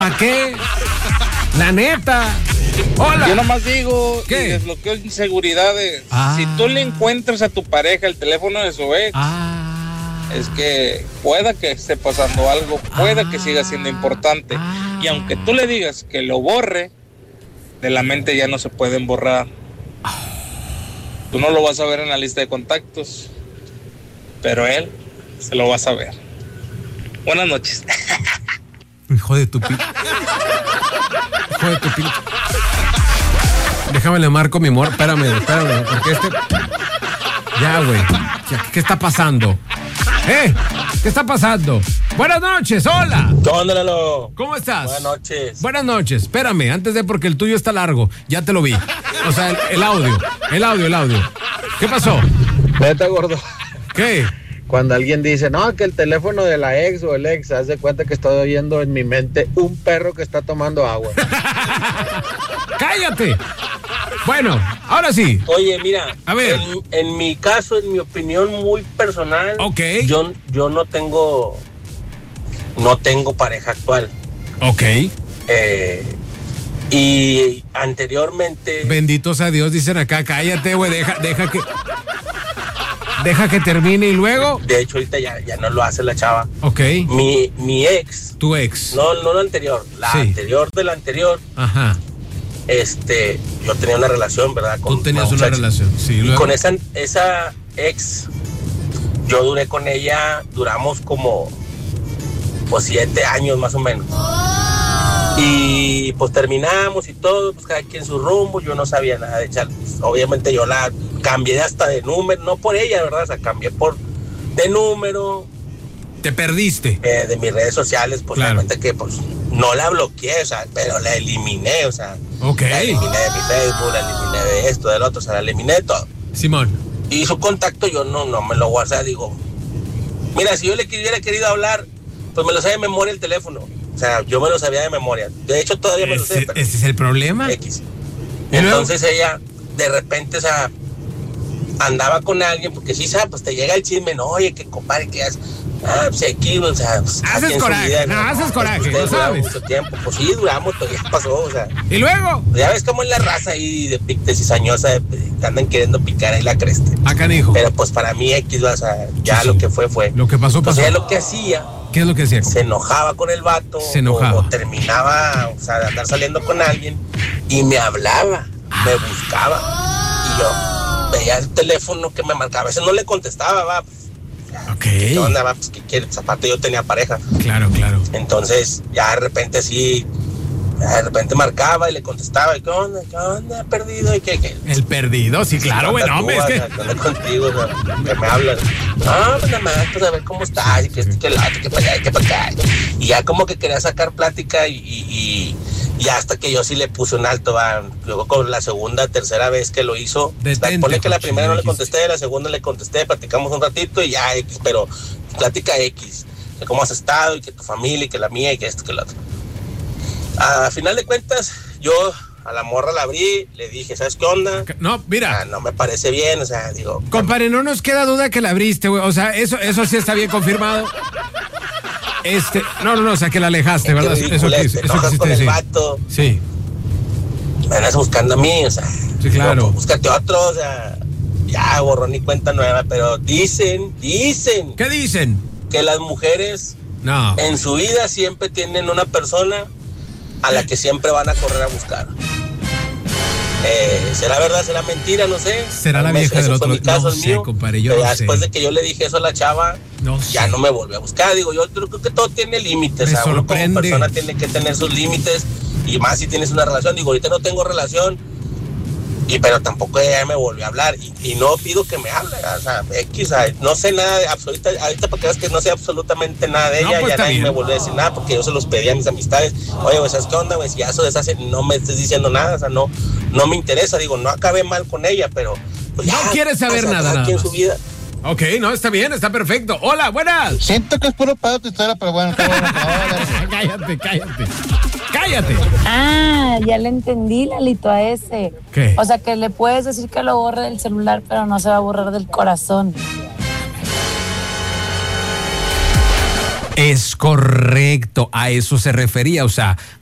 ¿A qué? La neta. Hola. Yo nomás digo, ¿qué? Y desbloqueo inseguridades. Si tú le encuentras a tu pareja el teléfono de su ex, es que pueda que esté pasando algo, pueda que siga siendo importante. Y aunque tú le digas que lo borre, de la mente ya no se pueden borrar. Tú no lo vas a ver en la lista de contactos, pero él se lo va a saber. Buenas noches. Hijo de tu pi... Hijo de tu pi... Déjame le marco mi amor. Espérame, porque Ya, güey. ¿Qué está pasando? ¿Qué está pasando? Buenas noches, hola. ¿Qué onda, Lalo? ¿Cómo estás? Buenas noches. Buenas noches. Espérame, antes de porque el tuyo está largo. Ya te lo vi. O sea, el audio. ¿Qué pasó? Neta, gordo. ¿Qué? Cuando alguien dice, no, que el teléfono de la ex o el ex, haz de cuenta que estoy oyendo en mi mente un perro que está tomando agua. ¡Cállate! Bueno, ahora sí. Oye, mira, a ver. En mi caso, en mi opinión muy personal, okay. yo no tengo pareja actual. Ok. Y anteriormente... Bendito sea Dios, dicen acá, cállate, güey, deja que termine y luego... De hecho, ahorita ya no lo hace la chava. Ok. Mi ex. Tu ex. No la anterior, la anterior de la anterior. Ajá. Yo tenía una relación, ¿verdad? Tú tenías una relación, sí. Y con esa ex, yo duramos como 7 años más o menos. Y pues terminamos y todo, pues cada quien su rumbo, yo no sabía nada de echar. Obviamente yo la cambié hasta de número, no por ella, ¿verdad? O sea, cambié de número. ¿Te perdiste? De mis redes sociales, pues claro. Realmente que pues no la bloqueé, o sea, pero la eliminé, o sea. Ok. La eliminé de mi Facebook, la eliminé de esto, del otro, o sea, la eliminé de todo. Simón. Y su contacto yo no me lo guardé, digo, mira, si yo le hubiera querido hablar, pues me lo sabía de memoria el teléfono. O sea, yo me lo sabía de memoria. De hecho, todavía me lo sé. Pero ¿ese es el problema? X. Entonces ella, de repente, o sea, andaba con alguien, porque sí, ¿sabes? Pues te llega el chisme, no, oye, que compadre, ¿qué haces? Pues aquí, o sea, pues, haces coraje, haces coraje, lo sabes. Mucho tiempo, pues sí, duramos, pero ya pasó, o sea. ¿Y luego? Ya ves cómo es la raza ahí de cizañosa, que andan queriendo picar ahí la cresta. Canijo. Pero pues para mí X, o sea, ya sí. Lo que fue. Lo que pasó. Pues ella lo que hacía. ¿Qué es lo que hacía? Se enojaba con el vato. Se enojaba. O terminaba, o sea, de andar saliendo con alguien y me hablaba, me buscaba. Y yo veía el teléfono que me marcaba. A veces no le contestaba, va. Ok. ¿Qué onda, va? Pues ¿qué quieres? Aparte yo tenía pareja. Claro. Entonces, ya de repente sí, de repente marcaba y le contestaba. ¿Y qué onda? ¿Perdido? ¿Y qué? El perdido, sí, claro, güey. No, hombre, es que... ¿Qué onda contigo? O sea, que me hablan. No, pues nada más, pues a ver cómo estás. Y que esto, que el otro, que para allá, que para acá. Y ya como que quería sacar plática y hasta que yo sí le puse un alto, va. Luego con la segunda, tercera vez que lo hizo. Ponle que la primera no le contesté, la segunda le contesté, platicamos un ratito y ya X, pero plática X. Que cómo has estado y que tu familia y que la mía y que esto, que lo otro. A final de cuentas, yo a la morra la abrí, le dije, ¿sabes qué onda? No, mira. No me parece bien, o sea, digo... Compadre, no nos queda duda que la abriste, güey. O sea, eso sí está bien confirmado. No, o sea, que la alejaste, ¿verdad? Eso quisiste con el vato. Sí. Me andas buscando a mí, o sea... Sí, claro. Digo, búscate otro, o sea... Ya, borrón y cuenta nueva, pero dicen... ¿Qué dicen? Que las mujeres... No. En su vida siempre tienen una persona... a la que siempre van a correr a buscar. ¿Será verdad? ¿Será mentira? No sé. ¿Será la vieja del otro? No sé, compadre, yo no sé. Después de que yo le dije eso a la chava, ya no me volvió a buscar. Digo, yo creo que todo tiene límites. Me sorprende. Uno como persona tiene que tener sus límites. Y más si tienes una relación. Digo, ahorita no tengo relación. Pero tampoco ella me volvió a hablar. Y no pido que me hable. O sea, X, no sé nada de absolutamente. Ahorita para que veas que no sé absolutamente nada de ella. Pues ya nadie me volvió a decir nada porque yo se los pedí a mis amistades. Oye, güey, ¿sabes qué onda, güey? Si ya eso deshace, no me estés diciendo nada. O sea, no me interesa. Digo, no acabé mal con ella, pero... Pues ya, no quieres saber nada. Aquí en su vida. Ok, no, está bien, está perfecto. Hola, buenas. Siento que es puro pedo tu historia, pero bueno. Cállate. Ya le entendí, Lalito, a ese. ¿Qué? O sea, que le puedes decir que lo borre del celular, pero no se va a borrar del corazón. Es correcto, a eso se refería, o sea,